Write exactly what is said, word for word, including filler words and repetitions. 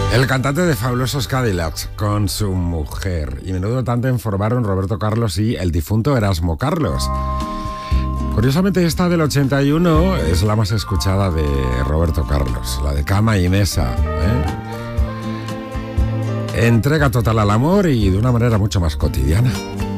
El cantante de Fabulosos Cadillacs con su mujer. Y menudo tándem formaron Roberto Carlos y el difunto Erasmo Carlos. Curiosamente, esta del ochenta y uno es la más escuchada de Roberto Carlos, la de Cama y Mesa. ¿eh? Entrega total al amor y de una manera mucho más cotidiana.